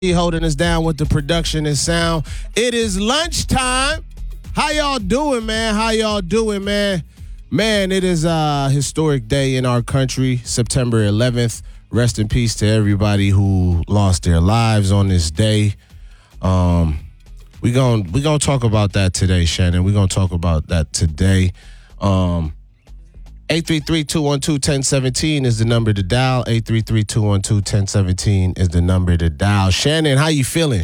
holding us down with the production and sound. It is lunchtime. How y'all doing, man? Man, it is a historic day in our country, September 11th. Rest in peace to everybody who lost their lives on this day. We gonna talk about that today, Shannon. We're gonna talk about that today. 833-212-1017 is the number to dial. 833-212-1017 is the number to dial. Shannon, how you feeling?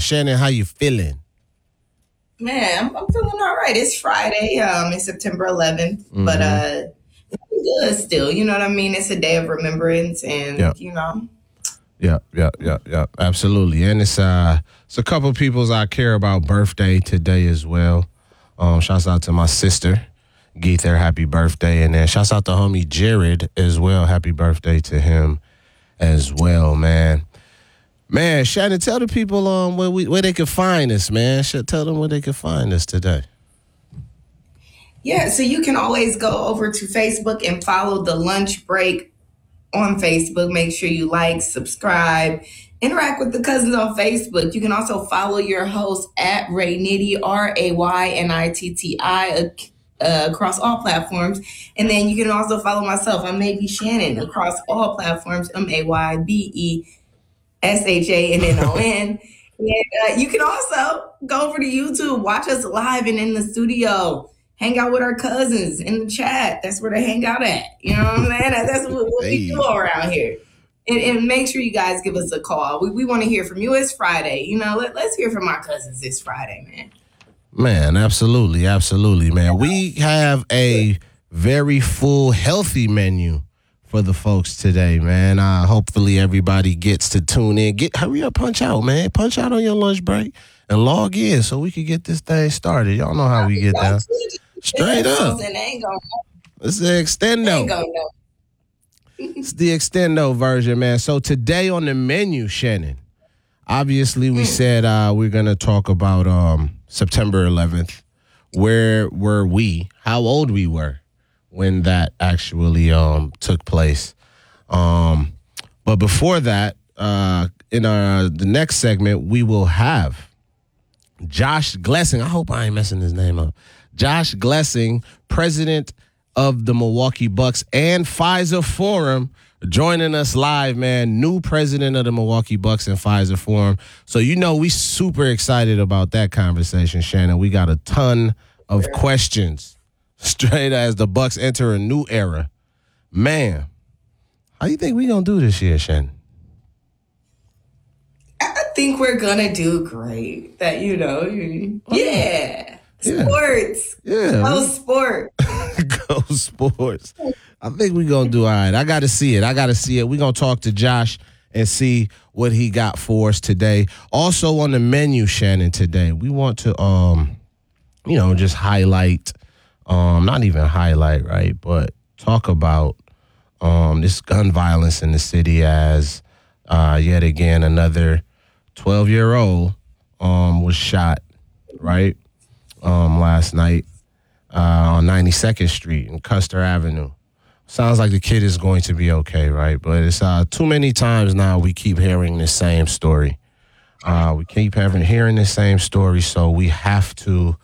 Man, I'm feeling all right. It's Friday. It's September 11th, but it's good still. You know what I mean? It's a day of remembrance, and you know. Yeah, absolutely. And it's a couple people's I care about birthday today as well. Shouts out to my sister, Geether, happy birthday. And then shouts out to homie Jared as well. Happy birthday to him as well, man. Man, Shannon, tell the people where they can find us, man. Tell them where they can find us today. Yeah, so you can always go over to Facebook and follow The Lunch Break on Facebook. Make sure you like, subscribe, interact with the cousins on Facebook. You can also follow your host at Ray Nitty, RAYNITTI, across all platforms. And then you can also follow myself. I'm Maybe Shannon across all platforms, MAYBESHANNON. And you can also go over to YouTube, watch us live and in the studio. Hang out with our cousins in the chat. That's where they hang out at. You know what I'm saying? That's what we do around here. And make sure you guys give us a call. We want to hear from you. It's Friday. You know, let's hear from our cousins this Friday, man. Man, absolutely, man. We have a very full, healthy menu for the folks today, man. Hopefully everybody gets to tune in. Hurry up, punch out, man. Punch out on your lunch break and log in so we can get this thing started. Y'all know how we get down. Straight up. It's the extendo. It's the extendo version, man. So today on the menu, Shannon, obviously we said we're going to talk about September 11th. Where were we? How old we were when that actually took place. But before that, in the next segment, we will have Josh Glessing. I hope I ain't messing his name up. Josh Glessing, president of the Milwaukee Bucks and Pfizer Forum, joining us live, man. New president of the Milwaukee Bucks and Pfizer Forum. So, you know, we super excited about that conversation, Shannon. We got a ton of questions straight as the Bucks enter a new era. Man, how you think we going to do this year, Shannon? I think we're going to do great. That, you know, Sports. Yeah. Go sports. Go sports. I think we're going to do all right. I got to see it. We're going to talk to Josh and see what he got for us today. Also on the menu, Shannon, today, we want to, just highlight, not even highlight, right, but talk about this gun violence in the city as yet again another 12-year-old was shot, right, last night on 92nd Street and Custer Avenue. Sounds like the kid is going to be okay, right? But it's too many times now we keep hearing the same story. We keep hearing the same story, so we have to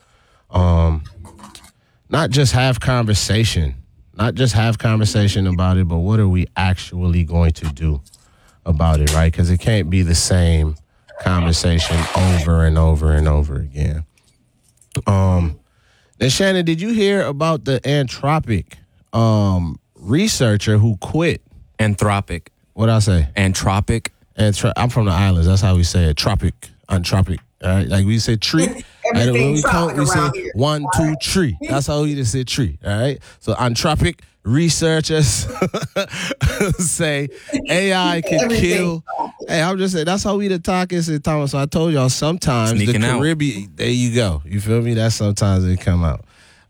not just have conversation about it, but what are we actually going to do about it, right? Because it can't be the same conversation over and over and over again. Then Shannon, did you hear about the Anthropic researcher who quit? Anthropic. What'd I say? Anthropic. I'm from the islands. That's how we say it. Anthropic. All right? Like we say tree. Everything we say here. 1, 2, tree. That's how we just say tree. All right. So Anthropic researchers say AI can kill. Hey, I'm just saying that's how we the talkers in Thomas. So I told y'all sometimes Sneaking the Caribbean. There you go. You feel me? That's sometimes it come out.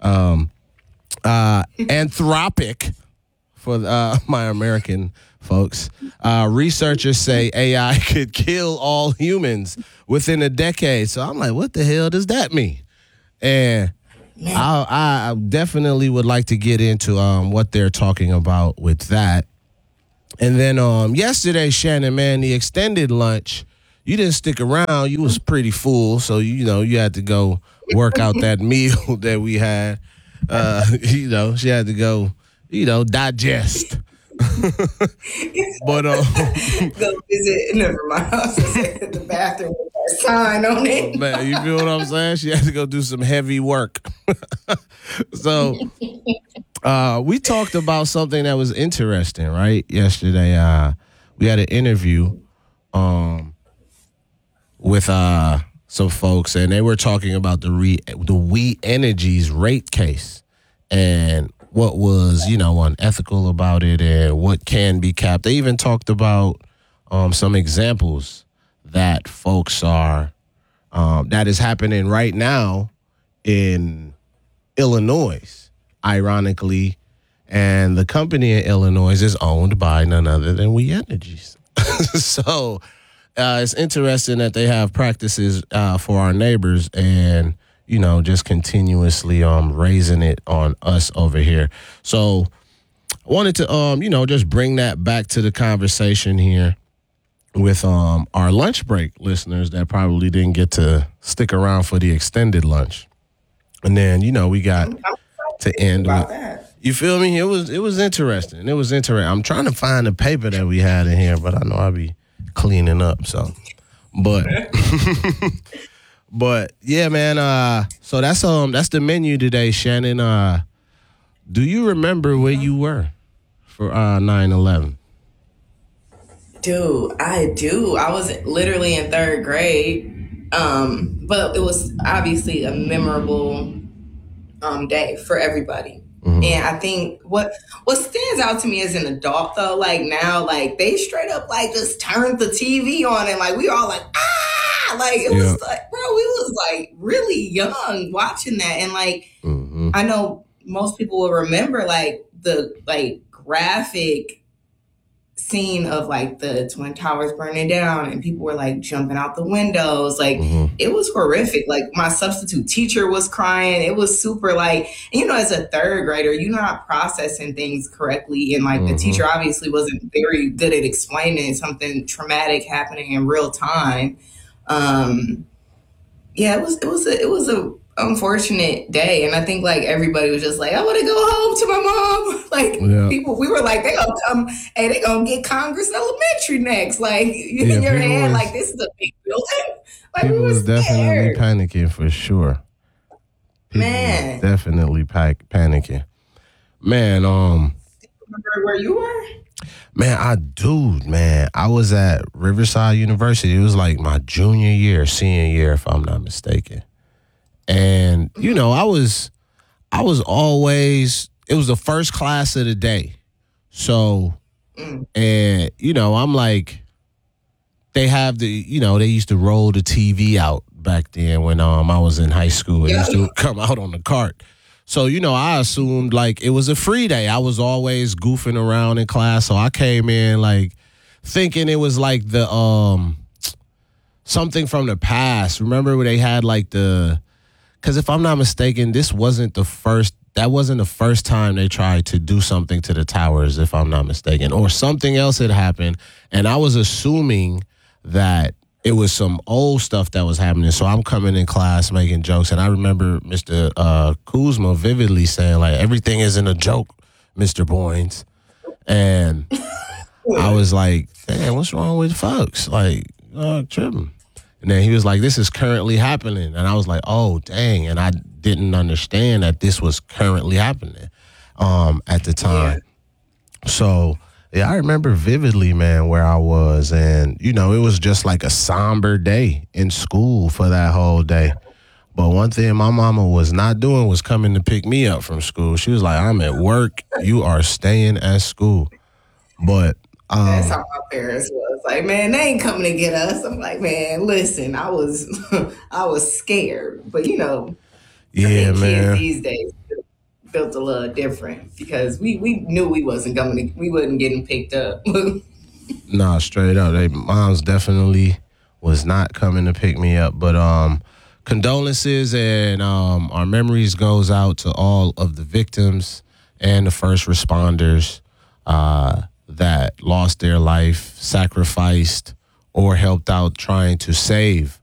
Anthropic for my American folks. Researchers say AI could kill all humans within a decade. So I'm like, what the hell does that mean? And I definitely would like to get into what they're talking about with that. And then yesterday, Shannon, man, the extended lunch, you didn't stick around. You was pretty full, so you had to go work out that meal that we had. She had to go, digest. But Go visit. Never mind. I was gonna say the bathroom with that sign on it. man, you feel what I'm saying? She had to go do some heavy work. So we talked about something that was interesting, right? Yesterday, we had an interview with some folks, and they were talking about the We Energies rate case and what was, unethical about it and what can be capped. They even talked about some examples that folks are, that is happening right now in Illinois, ironically. And the company in Illinois is owned by none other than We Energies. So it's interesting that they have practices for our neighbors and, just continuously raising it on us over here. So I wanted to, just bring that back to the conversation here with our lunch break listeners that probably didn't get to stick around for the extended lunch. And then, we got to end with that. You feel me? It was interesting. It was interesting. I'm trying to find the paper that we had in here, but I know I'll be cleaning up. So, but but yeah, man. So that's the menu today, Shannon. Do you remember where you were for 9/11? Dude, I do. I was literally in third grade, but it was obviously a memorable day for everybody. Mm-hmm. And I think what stands out to me as an adult though, like now, like they straight up like just turned the TV on and like we all like like it was like, bro, we was like really young watching that, and like I know most people will remember like the graphic scene of like the Twin Towers burning down and people were like jumping out the windows. Like it was horrific. Like my substitute teacher was crying. It was super like, as a third grader, you're not processing things correctly. And like the teacher obviously wasn't very good at explaining something traumatic happening in real time. It was a unfortunate day, and I think like everybody was just like, I want to go home to my mom. Like people, we were like, they gonna come, hey, they gonna get Congress Elementary next. Like in your head, like this is a big building. Like people was definitely panicking for sure. Man, definitely panicking. Man, remember where you were? Man, I do, man. I was at Riverside University. It was like my senior year, if I'm not mistaken. And, I was always, it was the first class of the day. So, and, I'm like, they have they used to roll the TV out back then when I was in high school. It used to come out on the cart. So, I assumed like it was a free day. I was always goofing around in class. So I came in like thinking it was like the, something from the past. Remember where they had like because if I'm not mistaken, that wasn't the first time they tried to do something to the towers, if I'm not mistaken, or something else had happened. And I was assuming that it was some old stuff that was happening. So I'm coming in class making jokes. And I remember Mr. Kuzma vividly saying, like, everything isn't a joke, Mr. Boynes. And I was like, damn, what's wrong with folks? Like, tripping. And then he was like, this is currently happening. And I was like, oh, dang. And I didn't understand that this was currently happening at the time. Yeah. So, yeah, I remember vividly, man, where I was. And, it was just like a somber day in school for that whole day. But one thing my mama was not doing was coming to pick me up from school. She was like, I'm at work. You are staying at school. But that's how my parents was. Like, man, they ain't coming to get us. I'm like, man, listen, I was scared. But, yeah, man. Kids these days built a little different because we knew we wasn't getting picked up. Nah, straight up. They moms definitely was not coming to pick me up. But condolences and our memories goes out to all of the victims and the first responders that lost their life, sacrificed or helped out trying to save